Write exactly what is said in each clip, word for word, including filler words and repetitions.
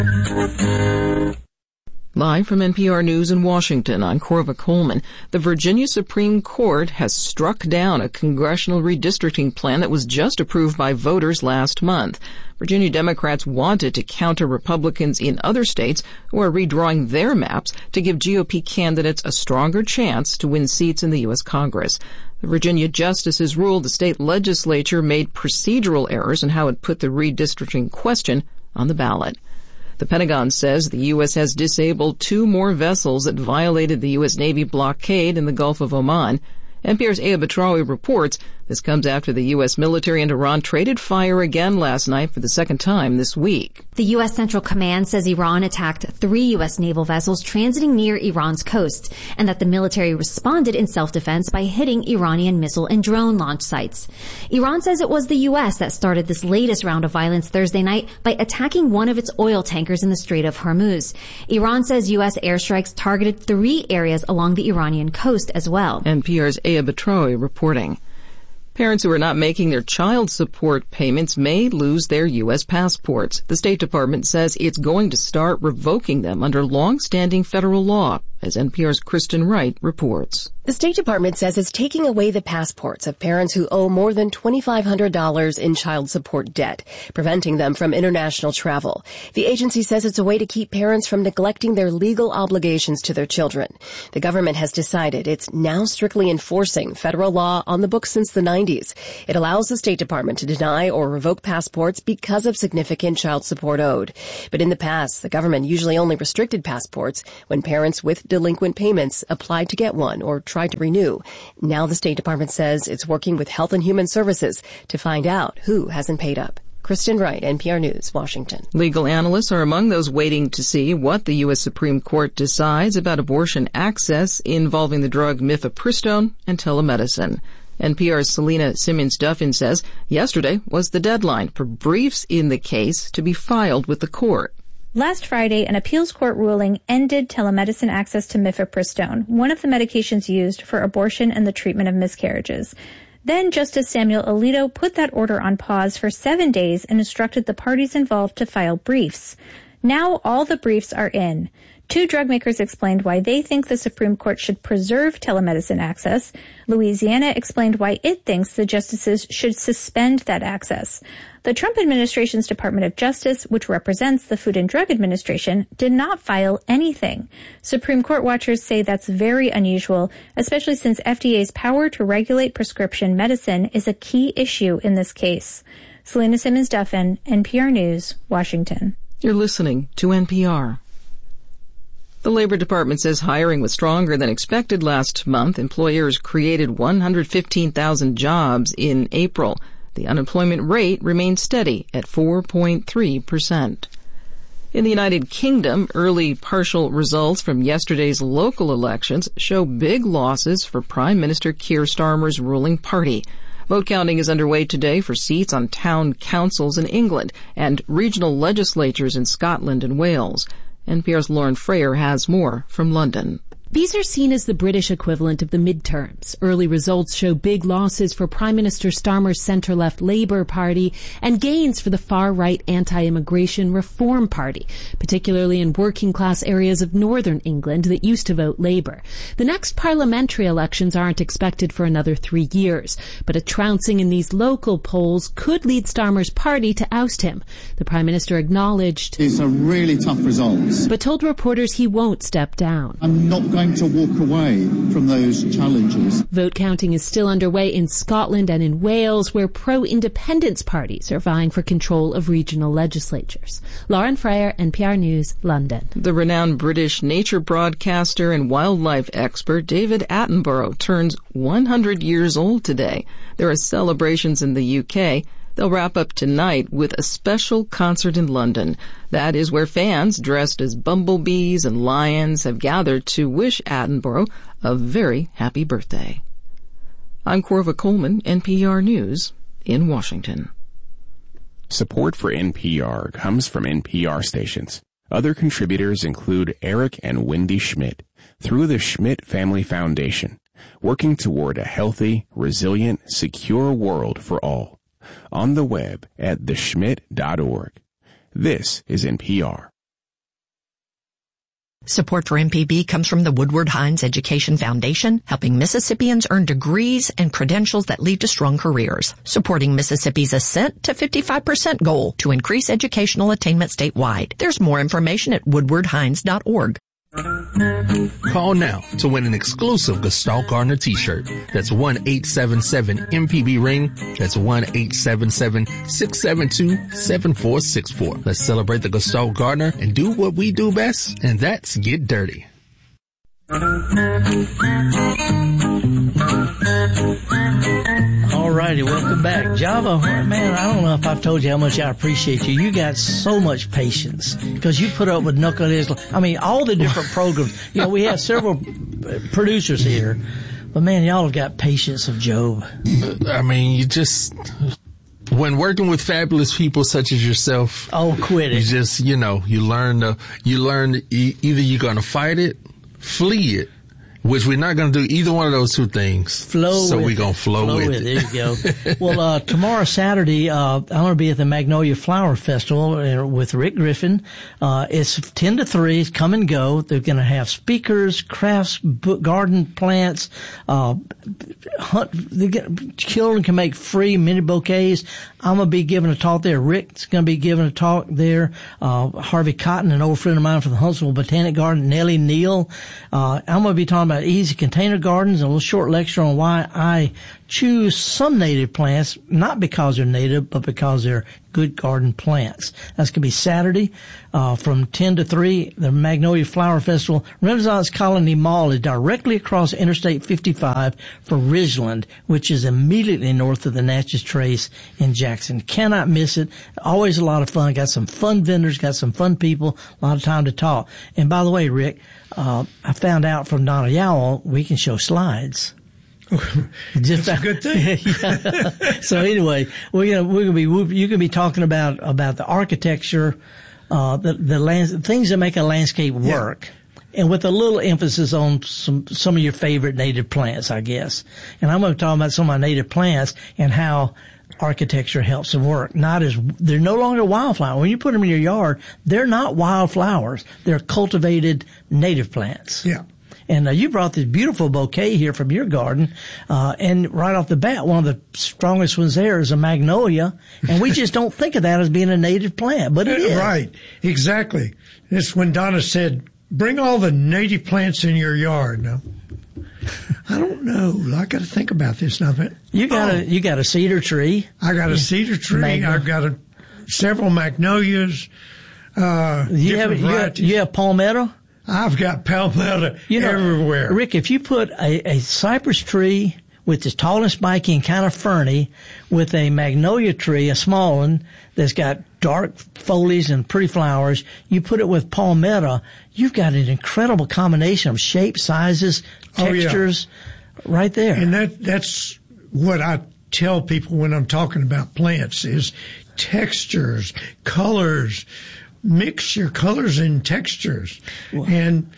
Live from N P R News in Washington, I'm Corva Coleman. The Virginia Supreme Court has struck down a congressional redistricting plan that was just approved by voters last month. Virginia Democrats wanted to counter Republicans in other states who are redrawing their maps to give G O P candidates a stronger chance to win seats in the U S Congress. The Virginia justices ruled the state legislature made procedural errors in how it put the redistricting question on the ballot. The Pentagon says the U S has disabled two more vessels that violated the U S Navy blockade in the Gulf of Oman. N P R's Aya Batrawi reports this comes after the U S military and Iran traded fire again last night for the second time this week. The U S Central Command says Iran attacked three U S naval vessels transiting near Iran's coast, and that the military responded in self-defense by hitting Iranian missile and drone launch sites. Iran says it was the U S that started this latest round of violence Thursday night by attacking one of its oil tankers in the Strait of Hormuz. Iran says U S airstrikes targeted three areas along the Iranian coast as well. N P R's Aya Batrawi reporting. Parents who are not making their child support payments may lose their U S passports. The State Department says it's going to start revoking them under long-standing federal law, as N P R's Kristen Wright reports. The State Department says it's taking away the passports of parents who owe more than twenty-five hundred dollars in child support debt, preventing them from international travel. The agency says it's a way to keep parents from neglecting their legal obligations to their children. The government has decided it's now strictly enforcing federal law on the books since the nineties. It allows the State Department to deny or revoke passports because of significant child support owed. But in the past, the government usually only restricted passports when parents with delinquent payments applied to get one or tried to renew. Now the State Department says it's working with Health and Human Services to find out who hasn't paid up. Kristen Wright, N P R News, Washington. Legal analysts are among those waiting to see what the U S Supreme Court decides about abortion access involving the drug mifepristone and telemedicine. N P R's Selena Simmons-Duffin says yesterday was the deadline for briefs in the case to be filed with the court. Last Friday, an appeals court ruling ended telemedicine access to mifepristone, one of the medications used for abortion and the treatment of miscarriages. Then Justice Samuel Alito put that order on pause for seven days and instructed the parties involved to file briefs. Now all the briefs are in. Two drug makers explained why they think the Supreme Court should preserve telemedicine access. Louisiana explained why it thinks the justices should suspend that access. The Trump administration's Department of Justice, which represents the Food and Drug Administration, did not file anything. Supreme Court watchers say that's very unusual, especially since F D A's power to regulate prescription medicine is a key issue in this case. Selena Simmons-Duffin, N P R News, Washington. You're listening to N P R. The Labor Department says hiring was stronger than expected last month. Employers created one hundred fifteen thousand jobs in April. The unemployment rate remained steady at four point three percent. In the United Kingdom, early partial results from yesterday's local elections show big losses for Prime Minister Keir Starmer's ruling party. Vote counting is underway today for seats on town councils in England and regional legislatures in Scotland and Wales. N P R's Lauren Frayer has more from London. These are seen as the British equivalent of the midterms. Early results show big losses for Prime Minister Starmer's centre-left Labour Party and gains for the far-right anti-immigration Reform Party, particularly in working-class areas of northern England that used to vote Labour. The next parliamentary elections aren't expected for another three years, but a trouncing in these local polls could lead Starmer's party to oust him. The Prime Minister acknowledged, "These are really tough results," but told reporters he won't step down. "I'm not going to walk away from those challenges." Vote counting is still underway in Scotland and in Wales, where pro-independence parties are vying for control of regional legislatures. Lauren Frayer, N P R News, London. The renowned British nature broadcaster and wildlife expert David Attenborough turns one hundred years old today. There are celebrations in the U K. They'll wrap up tonight with a special concert in London. That is where fans dressed as bumblebees and lions have gathered to wish Attenborough a very happy birthday. I'm Corva Coleman, N P R News in Washington. Support for N P R comes from N P R stations. Other contributors include Eric and Wendy Schmidt through the Schmidt Family Foundation, working toward a healthy, resilient, secure world for all. On the web at the schmidt dot org. This is N P R. Support for M P B comes from the Woodward Hines Education Foundation, helping Mississippians earn degrees and credentials that lead to strong careers, supporting Mississippi's ascent to fifty-five percent goal to increase educational attainment statewide. There's more information at woodward hines dot org. Call now to win an exclusive Gestalt Gardner t-shirt. That's one eight seven seven M P B ring. That's one eight seven seven six seven two seven four six four. Let's celebrate the Gestalt Gardner and do what we do best, and that's get dirty. Alrighty, welcome back. Java, man, I don't know if I've told you how much I appreciate you. You got so much patience because you put up with knuckleheads. I mean, all the different programs. You know, we have several producers here, but man, y'all have got patience of Job. I mean, you just, when working with fabulous people such as yourself. Oh, quit it. You just, you know, you learn to, you learn to, either you're going to fight it, flee it, which we're not going to do either one of those two things. Flow So with we're going to flow, flow with, with it. There you go. Well, uh, tomorrow, Saturday, uh, I'm going to be at the Magnolia Flower Festival with Rick Griffin. Uh, it's ten to three. Come and go. They're going to have speakers, crafts, book, garden plants, uh, hunt. They get, children can make free mini bouquets. I'm going to be giving a talk there. Rick's going to be giving a talk there. Uh, Harvey Cotton, an old friend of mine from the Huntsville Botanic Garden, Nellie Neal. Uh, I'm going to be talking about easy container gardens, and a little short lecture on why I choose some native plants, not because they're native, but because they're good garden plants. That's going to be Saturday, uh, from ten to three, the Magnolia Flower Festival. Renaissance Colony Mall is directly across Interstate fifty-five from Ridgeland, which is immediately north of the Natchez Trace in Jackson. Cannot miss it. Always a lot of fun. Got some fun vendors, got some fun people, a lot of time to talk. And by the way, Rick, uh, I found out from Donna Yowell, we can show slides. Just That's a good thing. Yeah. So anyway, we're gonna we're gonna be you're gonna be talking about about the architecture, uh, the the land, things that make a landscape work, yeah. And with a little emphasis on some some of your favorite native plants, I guess. And I'm going to talk about some of my native plants and how architecture helps them work. Not as they're no longer wildflowers. When you put them in your yard, they're not wildflowers. They're cultivated native plants. Yeah. And uh, you brought this beautiful bouquet here from your garden, uh, and right off the bat, one of the strongest ones there is a magnolia, and we just don't think of that as being a native plant, but it is. Right, exactly. It's when Donna said, bring all the native plants in your yard. Now, I don't know. I got to think about this now. But, you got oh, a you got a cedar tree. I got a cedar tree. Magno- I've got a, several magnolias. Uh, you have you have, you have palmetto. I've got palmetto you know, everywhere. Rick, if you put a, a cypress tree with the tall and spiky and kind of ferny with a magnolia tree, a small one that's got dark foliage and pretty flowers, you put it with palmetto, you've got an incredible combination of shapes, sizes, textures oh, yeah. right there. And that that's what I tell people when I'm talking about plants is textures, colors, mix your colors and textures. Wow. And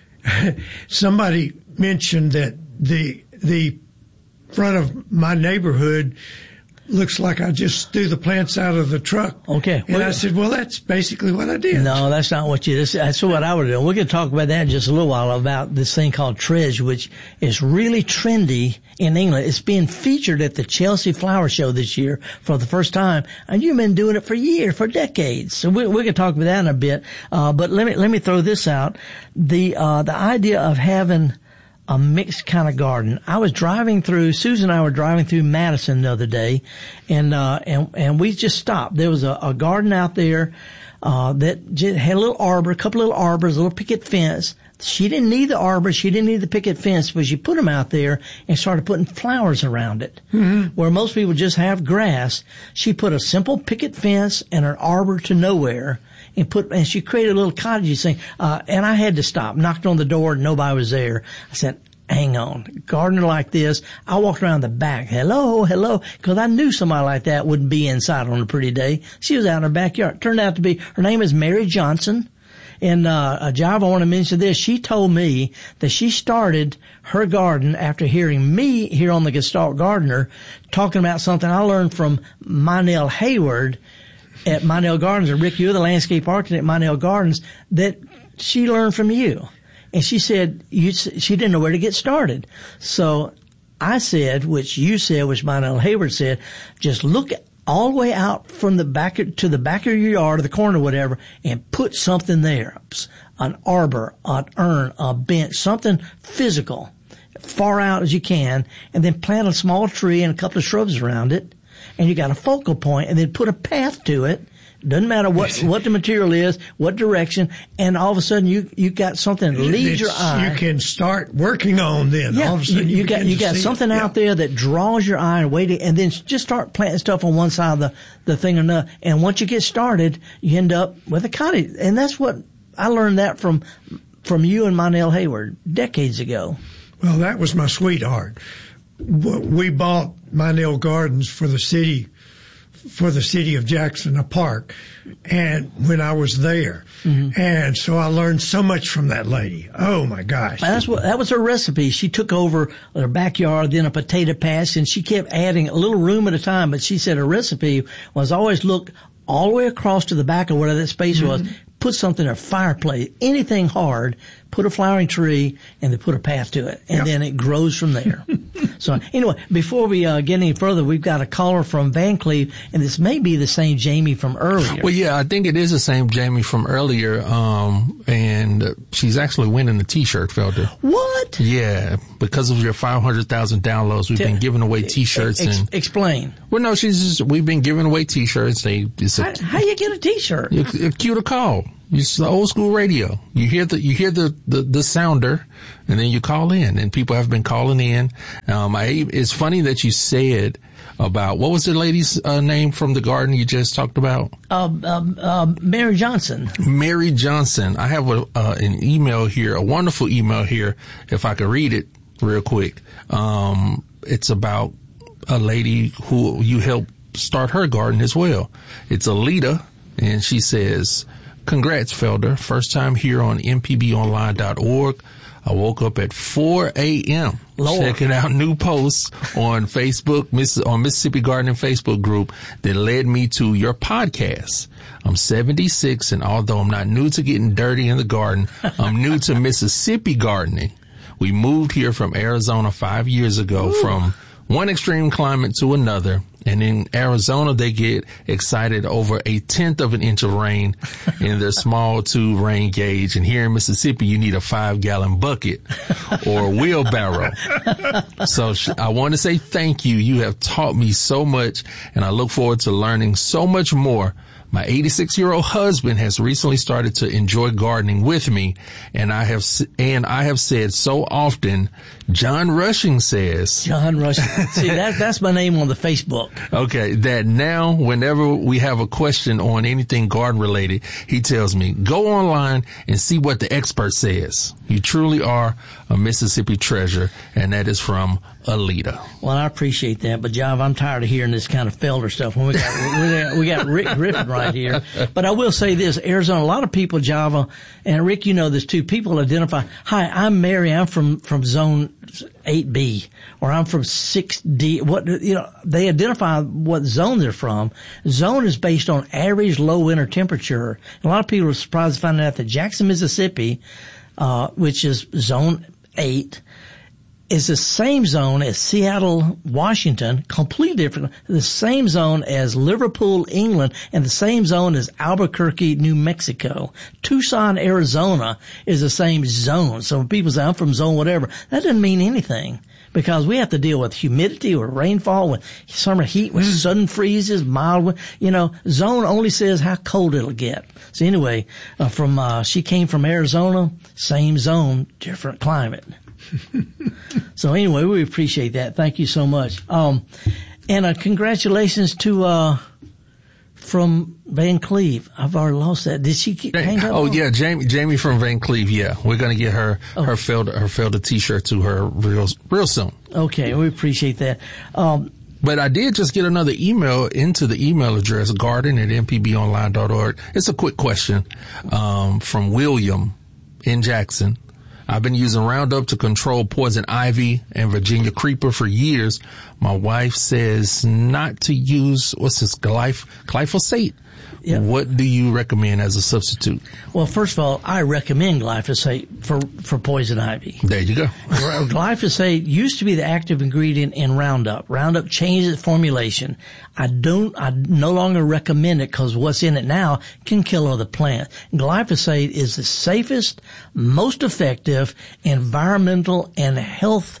somebody mentioned that the the front of my neighborhood looks like I just threw the plants out of the truck. Okay. And well, I said, well, that's basically what I did. No, that's not what you did. That's what I would do. We're going to talk about that in just a little while, about this thing called Tredge, which is really trendy in England. It's being featured at the Chelsea Flower Show this year for the first time. And you've been doing it for years, for decades. So we, we're going to talk about that in a bit. Uh, but let me, let me throw this out. The, uh, the idea of having a mixed kind of garden. I was driving through, Susan and I were driving through Madison the other day, and, uh, and, and we just stopped. There was a, a garden out there, uh, that just had a little arbor, a couple little arbors, a little picket fence. She didn't need the arbor, she didn't need the picket fence, but she put them out there and started putting flowers around it. Mm-hmm. Where most people just have grass, she put a simple picket fence and an arbor to nowhere. And put, and she created a little cottage thing, uh, and I had to stop, knocked on the door, and nobody was there. I said, hang on, gardener like this. I walked around the back, hello, hello, because I knew somebody like that wouldn't be inside on a pretty day. She was out in her backyard. Turned out to be, her name is Mary Johnson. And, uh, uh Jive, I want to mention this. She told me that she started her garden after hearing me here on the Gestalt Gardener talking about something I learned from Mynell Hayward at Mynell Gardens. And Rick, you're the landscape architect at Mynell Gardens, that she learned from you. And she said you, she didn't know where to get started. So I said, which you said, which Monel Hayward said, just look all the way out from the back to the back of your yard or the corner or whatever and put something there. An arbor, an urn, a bench, something physical, far out as you can, and then plant a small tree and a couple of shrubs around it, and you got a focal point, and then put a path to it. Doesn't matter what, what the material is, what direction, and all of a sudden you, you got something that leads your eye. You can start working on then. Yeah, all of a sudden you, you, you got, you got something out there that draws your eye and waiting, and then just start planting stuff on one side of the, the thing or another. And once you get started, you end up with a cottage. And that's what, I learned that from, from you and Monel Hayward decades ago. Well, that was my sweetheart. We bought Monel Gardens for the city, for the city of Jackson, a park, and when I was there. Mm-hmm. And so I learned so much from that lady. Oh my gosh. That's what, that was her recipe. She took over her backyard, then a potato patch, and she kept adding a little room at a time. But she said her recipe was always look all the way across to the back of whatever that space mm-hmm. was, put something in a fireplace, anything hard, put a flowering tree, and then put a path to it. And yep. then it grows from there. So anyway, before we uh, get any further, we've got a caller from Van Cleve, and this may be the same Jamie from earlier. Well, yeah, I think it is the same Jamie from earlier, um, and she's actually winning the T-shirt, Felder. What? Yeah, because of your five hundred thousand downloads, we've Tell, been giving away T-shirts. Ex- and Explain. Well, no, she's just, we've been giving away T-shirts. They, it's a, how, how you get a T-shirt? You, you cue the call. It's the old school radio. You hear the, you hear the, the, the sounder, and then you call in, and people have been calling in. Um, I, it's funny that you said about, what was the lady's uh, name from the garden you just talked about? Uh, uh, uh, Mary Johnson. Mary Johnson. I have a, uh, an email here, a wonderful email here, if I could read it real quick. Um, it's about a lady who you helped start her garden as well. It's Alita, and she says, congrats, Felder. First time here on M P B online dot org. I woke up at four a.m. Lord. checking out new posts on Facebook, Miss, on Mississippi Gardening Facebook group that led me to your podcast. I'm seventy-six, and although I'm not new to getting dirty in the garden, I'm new to Mississippi gardening. We moved here from Arizona five years ago. Ooh. From one extreme climate to another. And in Arizona, they get excited over a tenth of an inch of rain in their small tube rain gauge. And here in Mississippi, you need a five gallon bucket or a wheelbarrow. So I want to say thank you. You have taught me so much, and I look forward to learning so much more. My eighty-six year old husband has recently started to enjoy gardening with me, and I have, and I have said so often, John Rushing says. John Rushing. See, that, that's my name on the Facebook. Okay. That now, whenever we have a question on anything garden related, he tells me, go online and see what the expert says. You truly are a Mississippi treasure, and that is from Alita. Well, I appreciate that, but Jav, I'm tired of hearing this kind of Felder stuff when we got, we got, we got Rick Griffin right here. But I will say this, Arizona, a lot of people, Java, and Rick, you know this too, people identify, hi, I'm Mary, I'm from, from zone eight B, or I'm from six D, what, you know, they identify what zone they're from. Zone is based on average low winter temperature. And a lot of people are surprised to find out that Jackson, Mississippi, uh, which is zone eight, is the same zone as Seattle, Washington, completely different. The same zone as Liverpool, England, and the same zone as Albuquerque, New Mexico. Tucson, Arizona is the same zone. So when people say, I'm from zone whatever, that doesn't mean anything. Because we have to deal with humidity, with rainfall, with summer heat, with sudden freezes, mild, you know, zone only says how cold it'll get. So anyway, uh, from, uh, she came from Arizona, same zone, different climate. So anyway, we appreciate that. Thank you so much. Um, and uh, congratulations to, uh, from Van Cleve. I've already lost that. Did she keep hang up? Oh, on? yeah, Jamie, Jamie from Van Cleve. Yeah, we're going to get her, oh. her Felder, her Felder t-shirt to her real, real soon. Okay. We appreciate that. Um, But I did just get another email into the email address, garden at m p b online dot org. It's a quick question, um, from William in Jackson. I've been using Roundup to control poison ivy and Virginia creeper for years. My wife says not to use, what's this, glyph- glyphosate Yep. What do you recommend as a substitute? Well, first of all, I recommend glyphosate for, for poison ivy. There you go. Glyphosate used to be the active ingredient in Roundup. Roundup changed its formulation. I don't, I no longer recommend it because what's in it now can kill other plants. Glyphosate is the safest, most effective environmental and health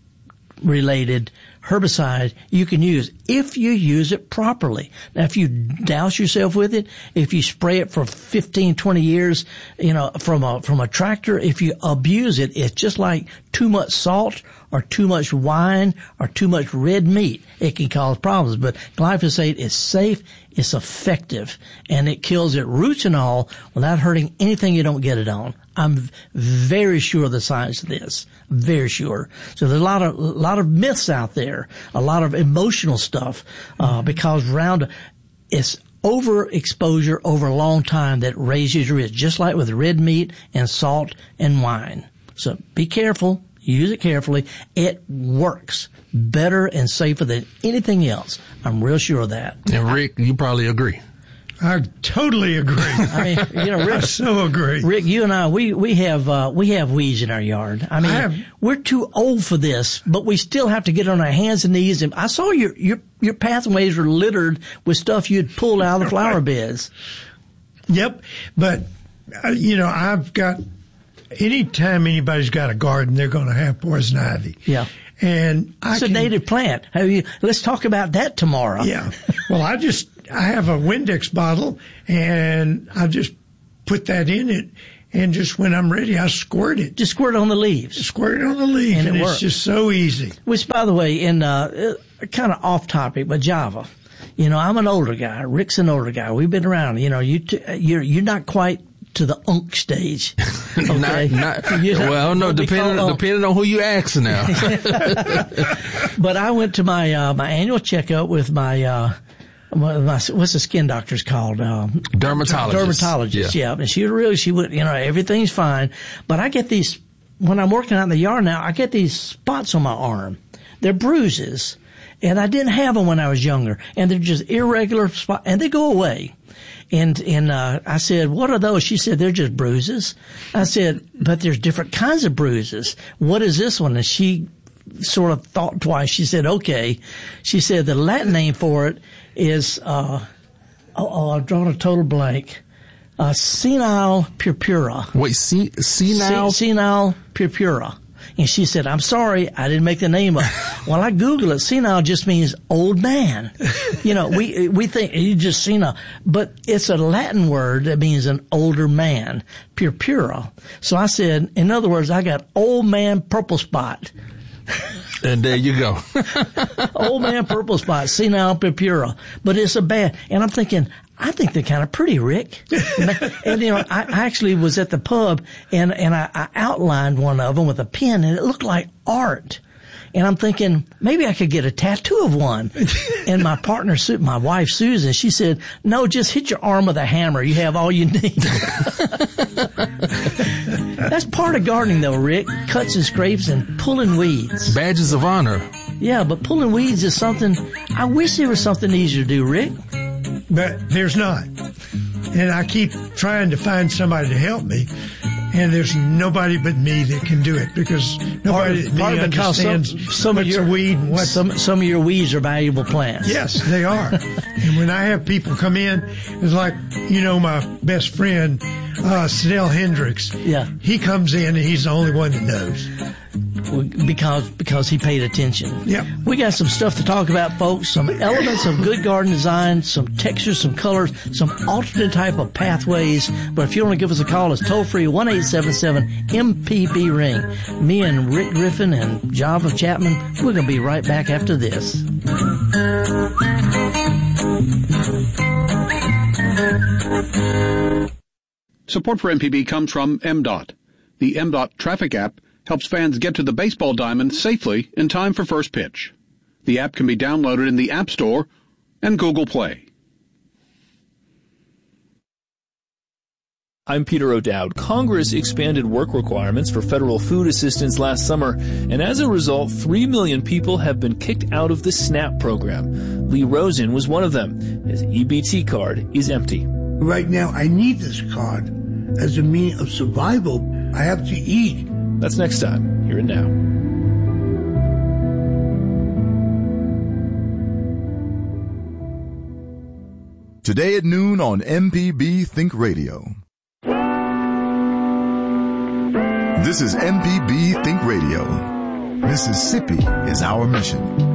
related herbicide you can use if you use it properly. Now, if you douse yourself with it, if you spray it for fifteen, twenty years, you know, from a, from a tractor, if you abuse it, it's just like too much salt or too much wine or too much red meat. It can cause problems, but glyphosate is safe, it's effective, and it kills it roots and all without hurting anything you don't get it on. I'm very sure of the science of this. Very sure. So there's a lot of, a lot of myths out there, a lot of emotional stuff, uh, because Roundup, it's overexposure over a long time that raises your risk, just like with red meat and salt and wine. So be careful. Use it carefully. It works better and safer than anything else. I'm real sure of that. And Rick, you probably agree. I totally agree. I mean, you know, Rick, I so agree. Rick, you and I, we, we have, uh, we have weeds in our yard. I mean, I have, we're too old for this, but we still have to get on our hands and knees. And I saw your, your, your pathways were littered with stuff you'd pulled out of the flower beds. Yep. But, uh, you know, I've got, anytime anybody's got a garden, they're going to have poison ivy. Yeah. And I it's can, a native plant. Have you, let's talk about that tomorrow. Yeah. Well, I just, I have a Windex bottle and I just put that in it, and just when I'm ready, I squirt it. Just squirt it on the leaves. Squirt it on the leaves, and, and it it's works. Just so easy. Which, by the way, in uh, kind of off topic, but Java. You know, I'm an older guy. Rick's an older guy. We've been around. You know, you t- you're you're not quite to the unk stage. Okay? not, not, well, no, depending on, depending on who you ask now. But I went to my uh, my annual checkup with my. Uh, My, what's the skin doctor's called? Um, dermatologist. Dermatologist, yeah. yeah. And she really, she would, you know, everything's fine. But I get these, when I'm working out in the yard now, I get these spots on my arm. They're bruises. And I didn't have them when I was younger. And they're just irregular spots. And they go away. And, and, uh, I said, what are those? She said, they're just bruises. I said, but there's different kinds of bruises. What is this one? And she sort of thought twice. She said, okay. She said the Latin name for it is, uh, oh, oh I've drawn a total blank. Uh, senile purpura. Wait, sen- senile? Sen- senile purpura. And she said, I'm sorry, I didn't make the name up. Well, I Googled it. Senile just means old man. You know, we, we think you just senile, but it's a Latin word that means an older man. Purpura. So I said, in other words, I got old man purple spot. And there you go. Old man purple spot, senile purpura. But it's a bad, and I'm thinking, I think they're kind of pretty, Rick. And, you know, I actually was at the pub and, and I, I outlined one of them with a pen, and it looked like art. And I'm thinking, maybe I could get a tattoo of one. And my partner, my wife, Susan, she said, no, just hit your arm with a hammer. You have all you need. That's part of gardening, though, Rick. Cuts and scrapes and pulling weeds. Badges of honor. Yeah, but pulling weeds is something, I wish there was something easier to do, Rick. But there's not. And I keep trying to find somebody to help me. And there's nobody but me that can do it, because nobody part, part me understands some, some what's of your, a weed and what's... Some, some of your weeds are valuable plants. Yes, they are. And when I have people come in, it's like, you know, my best friend, uh, Snell Hendricks. Yeah. He comes in and he's the only one that knows. Because, because he paid attention. Yeah. We got some stuff to talk about, folks. Some elements of good garden design, some textures, some colors, some alternate type of pathways. But if you want to give us a call, it's toll free, one eight seven seven M P B ring. Me and Rick Griffin and Java Chapman, we're going to be right back after this. Support for M P B comes from M DOT. The M DOT traffic app helps fans get to the baseball diamond safely in time for first pitch. The app can be downloaded in the App Store and Google Play. I'm Peter O'Dowd. Congress expanded work requirements for federal food assistance last summer, and as a result, three million people have been kicked out of the SNAP program. Lee Rosen was one of them. His E B T card is empty. Right now, I need this card as a means of survival. I have to eat. That's next time, here and now. Today at noon on M P B Think Radio. This is M P B Think Radio. Mississippi is our mission.